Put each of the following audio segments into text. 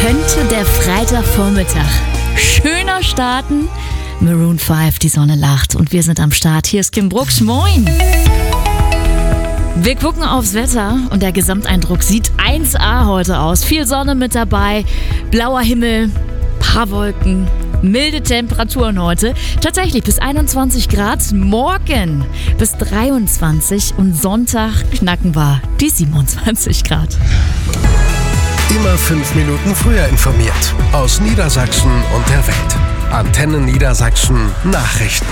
könnte der Freitagvormittag schöner starten. Maroon 5, die Sonne lacht und wir sind am Start. Hier ist Kim Brooks, moin! Wir gucken aufs Wetter und der Gesamteindruck sieht 1A heute aus. Viel Sonne mit dabei, blauer Himmel, paar Wolken, milde Temperaturen heute. Tatsächlich bis 21 Grad, morgen bis 23 und Sonntag knacken wir die 27 Grad. Immer 5 Minuten früher informiert. Aus Niedersachsen und der Welt. Antenne Niedersachsen Nachrichten.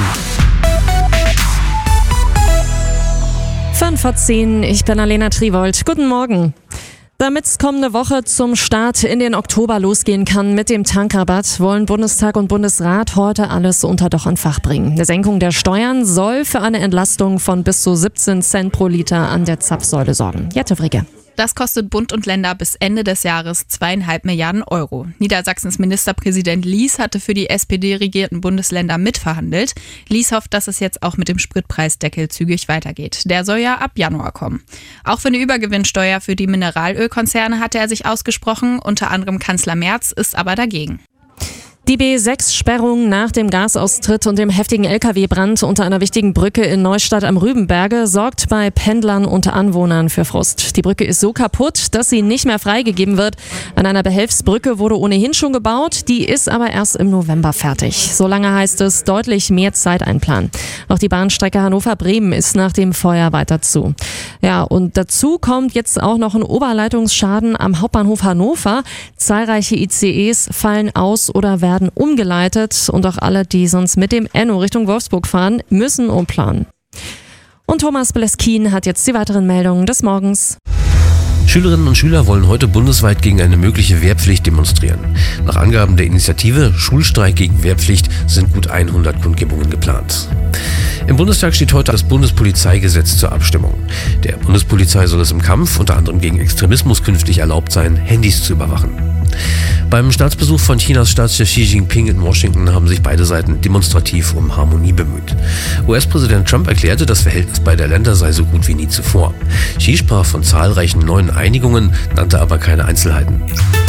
5:10, ich bin Alena Triwold. Guten Morgen. Damit es kommende Woche zum Start in den Oktober losgehen kann mit dem Tankrabatt, wollen Bundestag und Bundesrat heute alles unter Dach und Fach bringen. Eine Senkung der Steuern soll für eine Entlastung von bis zu 17 Cent pro Liter an der Zapfsäule sorgen. Jette Fricke. Das kostet Bund und Länder bis Ende des Jahres 2,5 Milliarden Euro. Niedersachsens Ministerpräsident Lies hatte für die SPD-regierten Bundesländer mitverhandelt. Lies hofft, dass es jetzt auch mit dem Spritpreisdeckel zügig weitergeht. Der soll ja ab Januar kommen. Auch für eine Übergewinnsteuer für die Mineralölkonzerne hatte er sich ausgesprochen. Unter anderem Kanzler Merz ist aber dagegen. Die B6-Sperrung nach dem Gasaustritt und dem heftigen LKW-Brand unter einer wichtigen Brücke in Neustadt am Rübenberge sorgt bei Pendlern und Anwohnern für Frust. Die Brücke ist so kaputt, dass sie nicht mehr freigegeben wird. An einer Behelfsbrücke wurde ohnehin schon gebaut, die ist aber erst im November fertig. Solange heißt es deutlich mehr Zeit einplanen. Auch die Bahnstrecke Hannover-Bremen ist nach dem Feuer weiter zu. Ja, und dazu kommt jetzt auch noch ein Oberleitungsschaden am Hauptbahnhof Hannover. Zahlreiche ICEs fallen aus oder werden umgeleitet und auch alle, die sonst mit dem Enno Richtung Wolfsburg fahren, müssen umplanen. Und Thomas Bleskin hat jetzt die weiteren Meldungen des Morgens. Schülerinnen und Schüler wollen heute bundesweit gegen eine mögliche Wehrpflicht demonstrieren. Nach Angaben der Initiative Schulstreik gegen Wehrpflicht sind gut 100 Kundgebungen geplant. Im Bundestag steht heute das Bundespolizeigesetz zur Abstimmung. Der Bundespolizei soll es im Kampf unter anderem gegen Extremismus künftig erlaubt sein, Handys zu überwachen. Beim Staatsbesuch von Chinas Staatschef Xi Jinping in Washington haben sich beide Seiten demonstrativ um Harmonie bemüht. US-Präsident Trump erklärte, das Verhältnis beider Länder sei so gut wie nie zuvor. Xi sprach von zahlreichen neuen Einigungen, nannte aber keine Einzelheiten.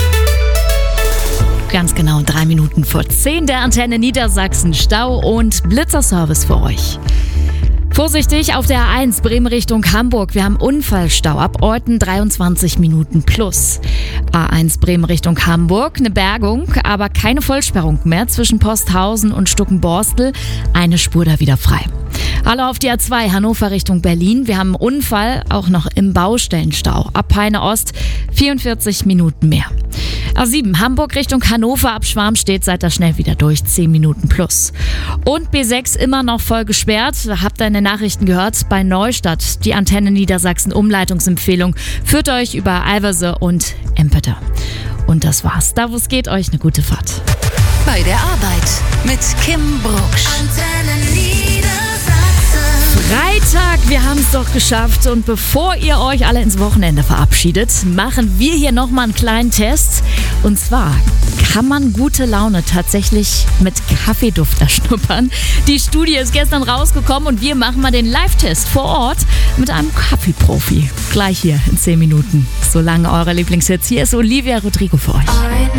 Ganz genau 3 Minuten vor 10 der Antenne Niedersachsen Stau und Blitzerservice für euch. Vorsichtig auf der A1 Bremen Richtung Hamburg. Wir haben Unfallstau ab Orten 23 Minuten plus. A1 Bremen Richtung Hamburg, eine Bergung, aber keine Vollsperrung mehr zwischen Posthausen und Stuckenborstel. Eine Spur da wieder frei. Alle auf die A2 Hannover Richtung Berlin. Wir haben einen Unfall, auch noch im Baustellenstau. Ab Peine Ost 44 Minuten mehr. A7 Hamburg Richtung Hannover ab Schwarmstedt, seid da schnell wieder durch, 10 Minuten plus. Und B6 immer noch voll gesperrt. Habt ihr in den Nachrichten gehört, bei Neustadt. Die Antenne Niedersachsen Umleitungsempfehlung führt euch über Alverse und Empeter. Und das war's. Da wo es geht, euch eine gute Fahrt. Bei der Arbeit mit Kim Brooks. Antenne Niedersachsen. Freitag, wir haben es doch geschafft und bevor ihr euch alle ins Wochenende verabschiedet, machen wir hier nochmal einen kleinen Test. Und zwar kann man gute Laune tatsächlich mit Kaffeeduft erschnuppern. Die Studie ist gestern rausgekommen und wir machen mal den Live-Test vor Ort mit einem Kaffeeprofi. Gleich hier in 10 Minuten. Solange eure Lieblingshits, hier ist Olivia Rodrigo für euch.